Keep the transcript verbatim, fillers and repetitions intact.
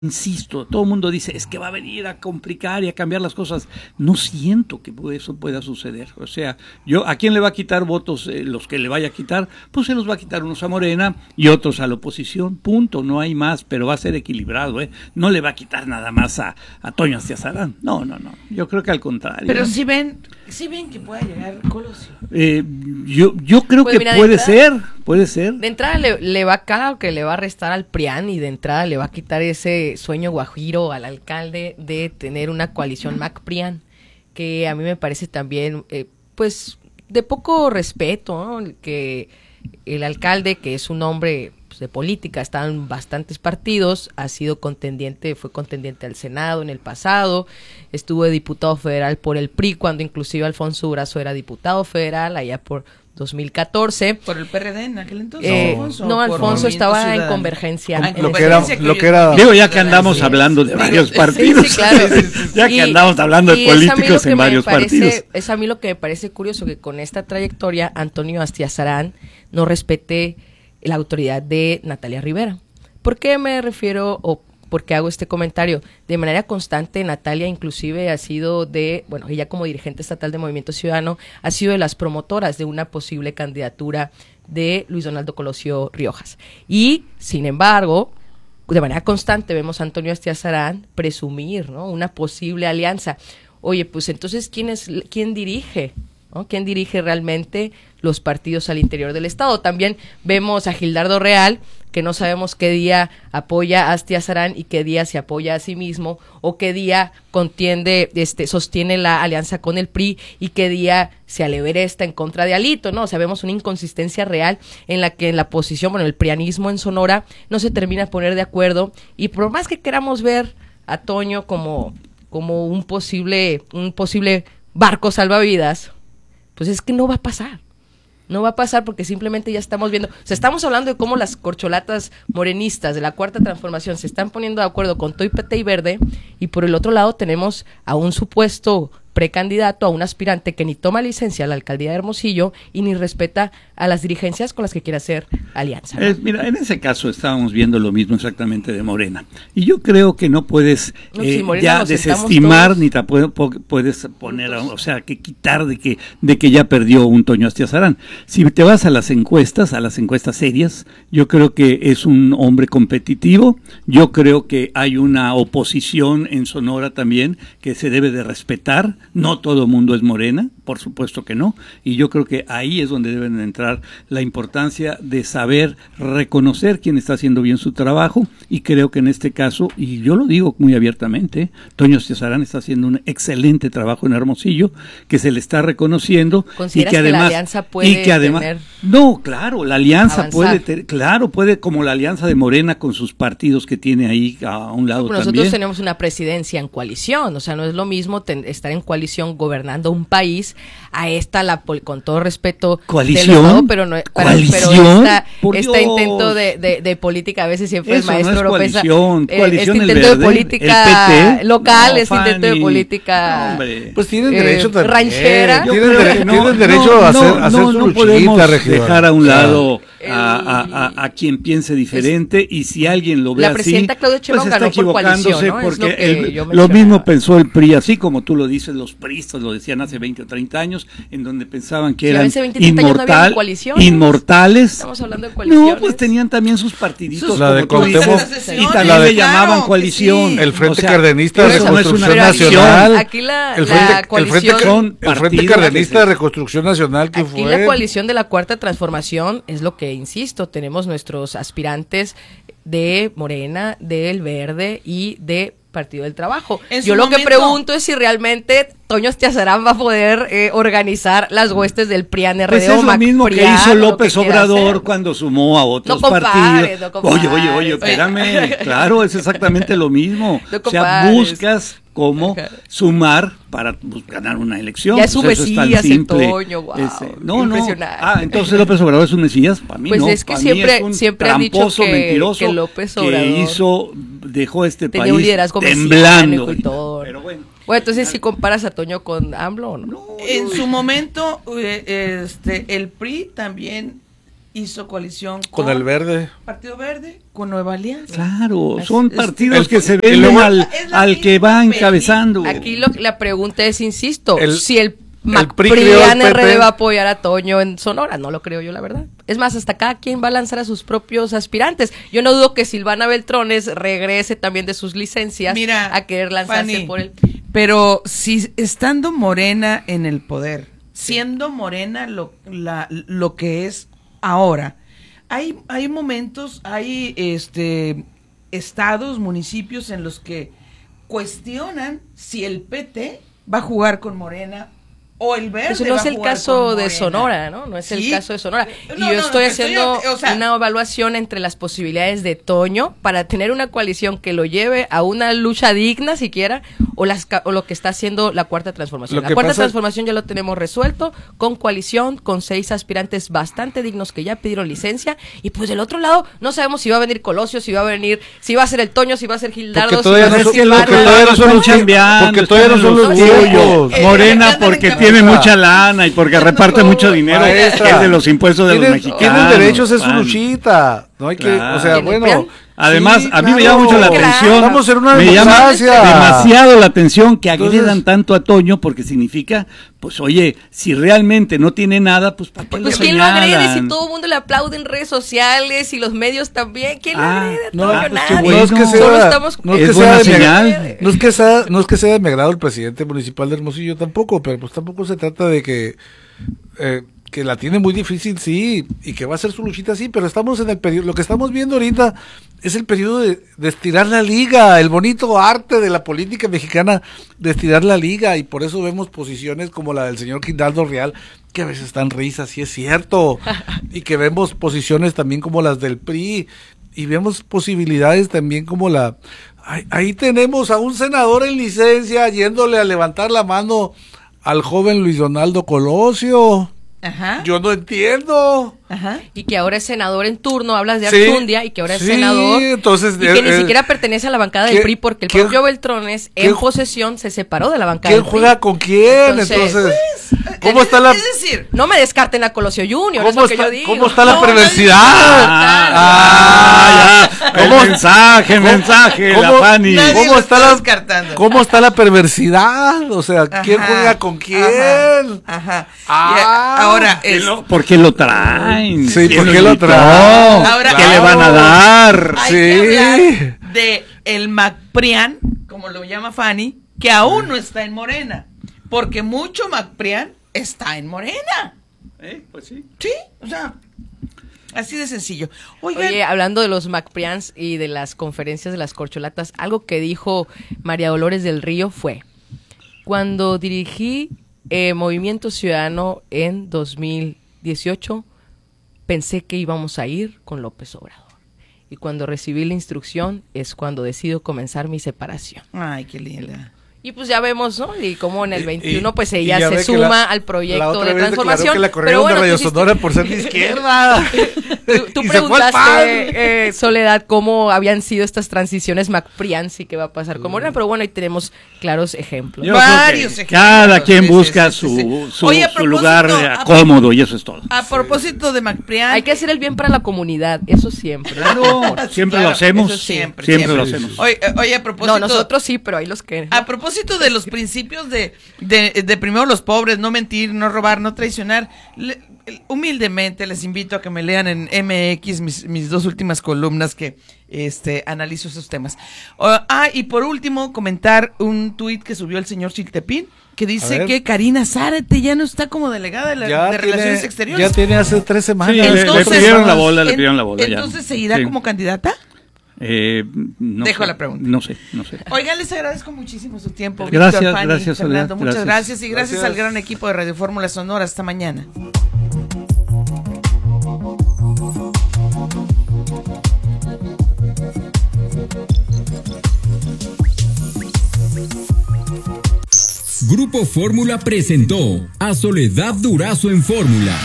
Insisto, todo el mundo dice, es que va a venir a complicar y a cambiar las cosas. No siento que eso pueda suceder. O sea, yo ¿a quién le va a quitar votos? Eh, los que le vaya a quitar, pues se los va a quitar unos a Morena y otros a la oposición. Punto, no hay más, pero va a ser equilibrado. ¿eh? No le va a quitar nada más a, a Toño Astiazarán. No, no, no. Yo creo que al contrario. Pero si ven, si ven que pueda llegar Colosio. Eh, yo, yo creo pues que mira, puede entrada, ser, puede ser. De entrada le, le va a claro que le va a restar al P R I A N y de entrada le va a quitar ese sueño guajiro al alcalde de tener una coalición M A C-P R I A N, que a mí me parece también, eh, pues, de poco respeto, ¿no? Que el alcalde, que es un hombre pues, de política, está en bastantes partidos, ha sido contendiente, fue contendiente al Senado en el pasado, estuvo de diputado federal por el P R I, cuando inclusive Alfonso Durazo era diputado federal, allá por dos mil catorce. ¿Por el P R D en aquel entonces? Eh, Alfonso, no, Alfonso estaba Ciudadano? en Convergencia. Ah, en lo que era, lo que era. Digo, ya que andamos hablando de varios Sí, partidos, sí, claro. ya que Y- andamos hablando de y es a mí lo políticos que en me varios parece- partidos. Es a mí lo que me parece curioso, que con esta trayectoria Antonio Astiazarán no respete la autoridad de Natalia Rivera. ¿Por qué me refiero o por qué hago este comentario? De manera constante, Natalia inclusive ha sido de, bueno, ella como dirigente estatal de Movimiento Ciudadano, ha sido de las promotoras de una posible candidatura de Luis Donaldo Colosio Riojas. Y, sin embargo, de manera constante vemos a Antonio Astiazarán presumir, ¿no?, una posible alianza. Oye, pues entonces, ¿quién es, quién dirige? ¿no? ¿Quién dirige realmente los partidos al interior del Estado? También vemos a Gildardo Real, que no sabemos qué día apoya a Astiazarán y qué día se apoya a sí mismo, o qué día contiende, este, sostiene la alianza con el P R I y qué día se aleveresta en contra de Alito, ¿no? O sea, vemos una inconsistencia real en la que en la posición, bueno, el prianismo en Sonora no se termina de poner de acuerdo, y por más que queramos ver a Toño como, como un posible, un posible barco salvavidas, pues es que no va a pasar. No va a pasar porque simplemente ya estamos viendo, o sea, estamos hablando de cómo las corcholatas morenistas de la Cuarta Transformación se están poniendo de acuerdo con Toy, P T y Verde, y por el otro lado tenemos a un supuesto precandidato, a un aspirante que ni toma licencia a la alcaldía de Hermosillo y ni respeta a las dirigencias con las que quiere hacer alianza, ¿no? Eh, mira, en ese caso estábamos viendo lo mismo exactamente de Morena. Y yo creo que no puedes No, eh, sí, Morena ya nos desestimar sentamos ni te pu- po- puedes poner, a- o sea, que quitar de que de que ya perdió un Toño Astiazarán. Si te vas a las encuestas, a las encuestas serias, yo creo que es un hombre competitivo. Yo creo que hay una oposición en Sonora también que se debe de respetar. No todo mundo es Morena, por supuesto que no, y yo creo que ahí es donde deben entrar la importancia de saber reconocer quién está haciendo bien su trabajo, y creo que en este caso, y yo lo digo muy abiertamente, Toño Astiazarán está haciendo un excelente trabajo en Hermosillo, que se le está reconociendo, y ¿Consideras que que la además, alianza puede y que además, tener- no, claro, la alianza avanzar? puede, ter- claro, puede, como la alianza de Morena con sus partidos que tiene ahí a un lado Bueno, también. nosotros tenemos una presidencia en coalición, o sea, no es lo mismo ten- estar en coalición gobernando un país a esta, la pol- con todo respeto, ¿Coalición? del Estado, pero no, pero, ¿Coalición? pero esta, Por este Dios. intento de, de, de política, a veces siempre Eso el maestro no es Oropesa, coalición, eh, coalición este el intento de verde, política el P T. local, No, este intento de Fanny. política No, hombre. Pues tienen eh, derecho también. ranchera. Yo Tienen, creo dere- que no, tienen derecho no, a hacer, no, a hacer no, su no luchita, podemos regidor. dejar a un Claro. lado a, a, a, a quien piense diferente, y si alguien lo ve La así, presidenta Claudia Sheinbaum pues está ganó por coalición, equivocándose, ¿no? Es porque lo que el- yo lo mencionaba. mismo pensó el P R I, así como tú lo dices, los priistas lo decían hace veinte o treinta años, en donde pensaban que Sí, eran hace veinte, treinta años no había inmortal, coaliciones. inmortales. Estamos hablando de coaliciones. No, pues tenían también sus partiditos, La de como tú dices, Cuauhtémoc, y también la de- le llamaban Claro que coalición. sí. El Frente O sea, Cardenista de eso no es una Reconstrucción Pero aquí- Nacional. aquí la- el la Frente, el coalición- Frente, son el Frente partidos Cardenista que de se- Reconstrucción Nacional, que Aquí fue. la coalición de la Cuarta Transformación es lo que, insisto, tenemos nuestros aspirantes de Morena, del Verde y de Partido del Trabajo. En Yo su lo que momento- pregunto es si realmente Toño Astiazarán va a poder eh, organizar las huestes del P R I A N R D Pues o es lo mismo que MacPrian, hizo o lo López que quiera Obrador hacer. cuando sumó a otros No compares, partidos. no Oye, oye, oye, compares. espérame, claro, es exactamente lo mismo. No o sea, compares. buscas cómo Ajá. sumar para pues, ganar una elección. Ya es su Pues eso es tan Mesías, el simple. Toño, guau, Ese- no, no. impresionante. Ah, entonces López Obrador es un Mesías, para mí Pues no. es que para mí siempre- es un siempre han dicho tramposo, que- mentiroso, que López que Obrador hizo, dejó este tenía país un liderazgo temblando. mesiánico y todo. Pero bueno. Bueno, entonces si comparas a Toño con AMLO, ¿o no? No, En no, su momento, eh, este, el P R I también hizo coalición Con el Verde. Partido Verde, con Nueva Alianza. Claro, Así- son es- partidos el- que se y ven luego- al, Es la al que misma va película. encabezando. Aquí lo, la pregunta es, insisto, El- si el el P R I creó el MacPrian P P. R D va a apoyar a Toño en Sonora. No lo creo yo, la verdad. Es más, hasta cada quien va a lanzar a sus propios aspirantes. Yo no dudo que Silvana Beltrones regrese también de sus licencias Mira, a querer lanzarse Fanny, por el... Pero si estando Morena en el poder, siendo Morena lo, la- lo que es ahora, hay, hay momentos, hay este estados, municipios en los que cuestionan si el P T va a jugar con Morena o el Verde. Eso no va es a el jugar caso con de Morena. Sonora, ¿no? No es el Sí. caso de Sonora. No, Y no, yo no, estoy te estoy- haciendo o sea- una evaluación entre las posibilidades de Toño para tener una coalición que lo lleve a una lucha digna siquiera, o, las, ca- o lo que está haciendo la Cuarta Transformación. Lo La que Cuarta pasa- Transformación ya lo tenemos resuelto, con coalición, con seis aspirantes bastante dignos que ya pidieron licencia, y pues del otro lado no sabemos si va a venir Colosio, si va a venir, si va a ser el Toño, si va a ser Gildardo, Porque todavía si va a no ser son- que los porque Silvana. todavía no son están los chambeando, porque todavía no están son en los lo suyos. Eh, Morena andan porque en tiene cabeza. mucha lana y porque reparte mucho dinero, Maestra, es de los impuestos de los tienen- mexicanos. Tienen derechos, es su Pan. luchita. No hay que, Claro. o sea, ¿Y en el bueno. PRIAN? Además, sí, a mí me claro. llama mucho la Claro. atención. Estamos en una me llama democracia. demasiado la atención que Entonces- agredan tanto a Toño porque significa, pues oye, si realmente no tiene nada, pues ¿para qué lo Pues ¿quién lo agrede señalan? si todo el mundo le aplaude en redes sociales y los medios también? ¿Quién lo Ah, agrede? No, Toño? ah, pues qué Nadie. bueno. no es que sea, Solo estamos... no es Es que sea buena de mi señal. agrado- no es que sea, no es que sea de mi agrado el presidente municipal de Hermosillo tampoco, pero pues tampoco se trata de que eh, que la tiene muy difícil, sí, y que va a ser su luchita, sí, pero estamos en el periodo, lo que estamos viendo ahorita es el periodo de, de estirar la liga, el bonito arte de la política mexicana de estirar la liga, y por eso vemos posiciones como la del señor Gildardo Real, que a veces están risas, sí es cierto, y que vemos posiciones también como las del P R I, y vemos posibilidades también como la... Ahí, ahí tenemos a un senador en licencia yéndole a levantar la mano al joven Luis Donaldo Colosio. Ajá. Yo no entiendo. Ajá. Y que ahora es senador en turno, hablas de Sí, Archundia, y que ahora es sí, senador, entonces, y que eh, ni eh, siquiera pertenece a la bancada del ¿quién- P R I, porque el quién- propio Beltrones, en quién- posesión, se separó de la bancada ¿Quién del P R I. juega con quién? Entonces, Entonces, Eh, ¿cómo es- está la... Es decir, No me descarten a Colosio Junior, es ¿Cómo lo que está, yo digo. ¿Cómo está la No, perversidad? Ah, ya. ¿Cómo- El mensaje, cómo- mensaje, la cómo- Fanny. Nadie ¿Cómo lo está está la- descartando. ¿Cómo está la perversidad? O sea, ¿quién Ajá, juega con quién? Ajá. ajá. Ah. Y, eh, ahora, ¿Qué es, lo- ¿Por qué lo traen? Sí, ¿Quién ¿por lo qué lo invitó? traen? Ahora- ¿Qué le van a Claro. dar? hay Sí. que hablar de el MacPrian, como lo llama Fanny, que aún no está en Morena, porque mucho MacPrian está en Morena. Eh, pues sí. Sí, o sea, así de sencillo. Oigan, Oye, hablando de los MacPrians y de las conferencias de las corcholatas, algo que dijo María Dolores del Río fue: cuando dirigí eh, Movimiento Ciudadano en dos mil dieciocho, pensé que íbamos a ir con López Obrador. Y cuando recibí la instrucción es cuando decido comenzar mi separación. ay, qué linda. Y pues ya vemos, ¿no? Y como en el Y- veintiuno, y- pues y ella ya se ve que suma la- al la proyecto otra de vez declaró transformación. que la corrieron Pero bueno, de Radio tú hiciste- Sonora por ser de izquierda. Tú, tú Y se fue al PAN. preguntaste, eh, Soledad, cómo habían sido estas transiciones MacPrians y qué va a pasar con Morena, pero bueno, ahí tenemos claros ejemplos. Yo creo que Varios ejemplos. cada quien Sí, sí, busca sí, su, sí, sí. su- Oye, a su propósito, lugar eh, a- cómodo y eso es todo. A propósito de MacPrian, Hay que hacer el bien para la comunidad, eso siempre. Claro, siempre claro, lo hacemos. eso siempre, Siempre, siempre. lo Sí, hacemos. Oye, eh, oye, a propósito, No, nosotros sí, pero hay los que... a propósito de los principios de, de, de primero los pobres, no mentir, no robar, no traicionar, le- humildemente les invito a que me lean en M X mis, mis dos últimas columnas que este analizo esos temas. O- ah, y por último, comentar un tuit que subió el señor Chiltepín, que A dice ver. que Karina Zárate ya no está como delegada de, la- Ya de tiene- Relaciones Exteriores. Ya tiene hace tres semanas. Sí, le- le pidieron la bola, le en- pidieron la bola. ya. Entonces, ¿se irá Sí. como candidata? Eh, no Dejo sé, la pregunta. No sé, no sé. Oigan, les agradezco muchísimo su tiempo. Gracias, Víctor, Fanny, gracias, Soledad, Fernando, muchas gracias. gracias. Y gracias, Gracias. al gran equipo de Radio Fórmula Sonora. Hasta mañana. Grupo Fórmula presentó a Soledad Durazo en Fórmula.